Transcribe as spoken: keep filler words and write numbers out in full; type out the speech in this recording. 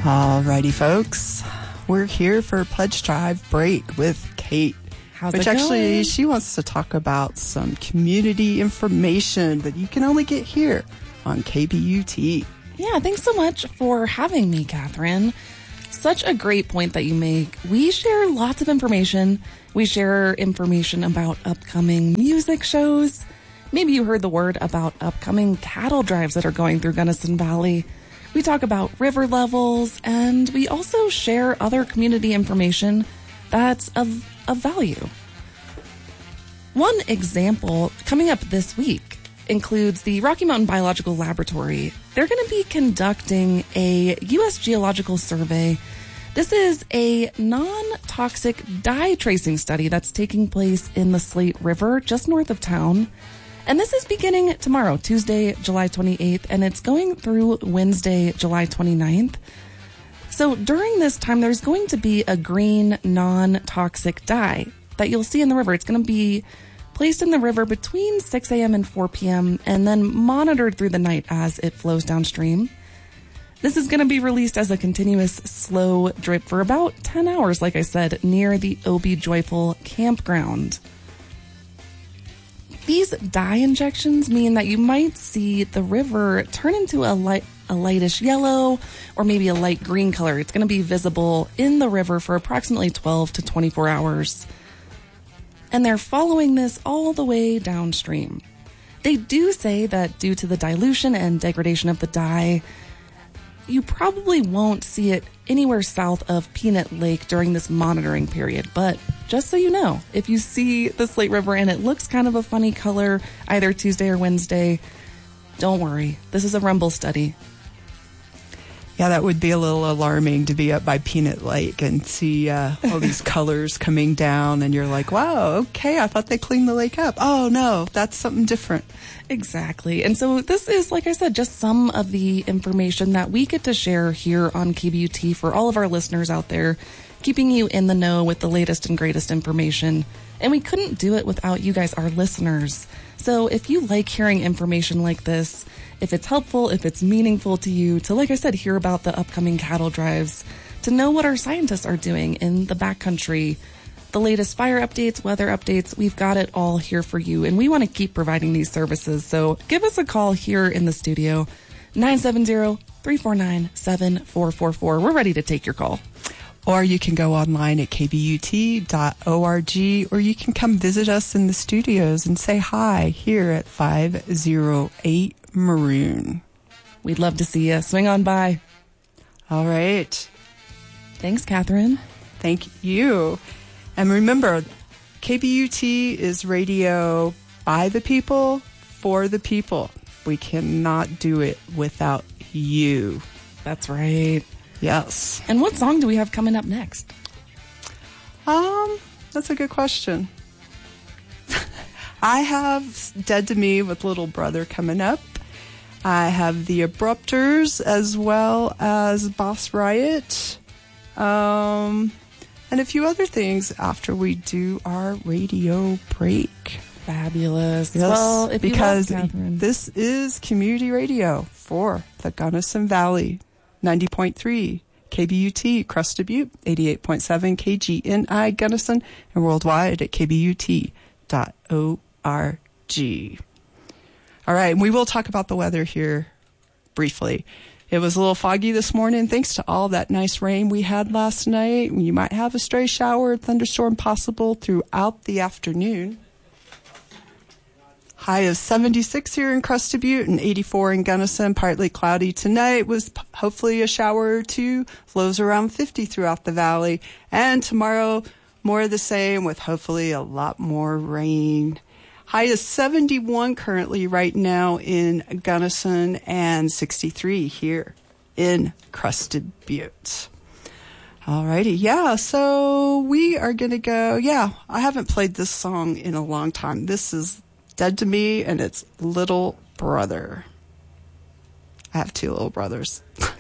Alrighty, folks. We're here for Pledge Drive Break with Kate. How's which it going? actually, she wants to talk about some community information that you can only get here on K B U T. Yeah, thanks so much for having me, Catherine. Such a great point that you make. We share lots of information. We share information about upcoming music shows. Maybe you heard the word about upcoming cattle drives that are going through Gunnison Valley. We talk about river levels, and we also share other community information that's of, of value. One example coming up this week includes the Rocky Mountain Biological Laboratory. They're going to be conducting a U S Geological Survey. This is a non-toxic dye tracing study that's taking place in the Slate River just north of town. And this is beginning tomorrow, Tuesday, July twenty-eighth, and it's going through Wednesday, July twenty-ninth. So during this time, there's going to be a green non-toxic dye that you'll see in the river. It's going to be placed in the river between six a.m. and four p.m. and then monitored through the night as it flows downstream. This is going to be released as a continuous slow drip for about ten hours, like I said, near the Obie Joyful campground. These dye injections mean that you might see the river turn into a light, a lightish yellow or maybe a light green color. It's going to be visible in the river for approximately twelve to twenty-four hours. And they're following this all the way downstream. They do say that due to the dilution and degradation of the dye, you probably won't see it anywhere south of Peanut Lake during this monitoring period. But just so you know, if you see the Slate River and it looks kind of a funny color either Tuesday or Wednesday, don't worry. This is a Rumble study. Yeah, that would be a little alarming to be up by Peanut Lake and see uh, all these colors coming down, and you're like, wow, okay, I thought they cleaned the lake up. Oh, no, that's something different. Exactly. And so this is, like I said, just some of the information that we get to share here on K B U T for all of our listeners out there, keeping you in the know with the latest and greatest information. And we couldn't do it without you guys, our listeners. So if you like hearing information like this, if it's helpful, if it's meaningful to you, to, like I said, hear about the upcoming cattle drives, to know what our scientists are doing in the backcountry, the latest fire updates, weather updates, we've got it all here for you. And we want to keep providing these services. So give us a call here in the studio, nine seven zero, three four nine, seven four four four. We're ready to take your call. Or you can go online at k b u t dot org, or you can come visit us in the studios and say hi here at five oh eight Maroon. We'd love to see you. Swing on by. All right. Thanks, Catherine. Thank you. And remember, K B U T is radio by the people, for the people. We cannot do it without you. That's right. Yes. And what song do we have coming up next? Um, that's a good question. I have Dead to Me with Little Brother coming up. I have the Abrupters as well as Boss Riot. Um, and a few other things after we do our radio break. Fabulous. Yes, well, if because you love Catherine. This is community radio for the Gunnison Valley. ninety point three K B U T, Cresta Butte, eighty-eight point seven K G N I Gunnison, and worldwide at k b u t dot org. All right, and we will talk about the weather here briefly. It was a little foggy this morning thanks to all that nice rain we had last night. You might have a stray shower, thunderstorm possible throughout the afternoon. High of seventy-six here in Cresta Butte and eighty-four in Gunnison. Partly cloudy tonight with hopefully a shower or two. Lows around fifty throughout the valley. And tomorrow, more of the same with hopefully a lot more rain. High is seventy-one currently right now in Gunnison and sixty-three here in Cresta Butte. Alrighty, yeah, so we are going to go, yeah, I haven't played this song in a long time. This is Dead to Me, and it's Little Brother. I have two little brothers.